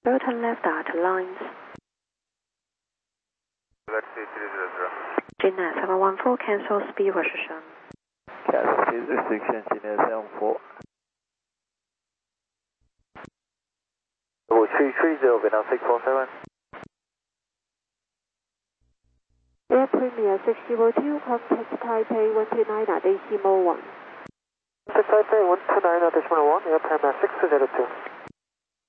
Rotor left outer lines. Let's see 300. Gina 714 cancel speed restriction. Cancel speed restriction, Gina 74. 330, Vietnam 647. Air Premier 602, contact Taipei 129 at decimal 1. Taipei 129 at decimal 1, Air Premier 602.